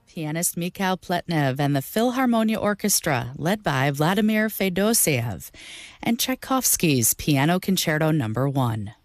pianist Mikhail Pletnev and the Philharmonia Orchestra, led by Vladimir Fedosiev, and Tchaikovsky's Piano Concerto No. 1.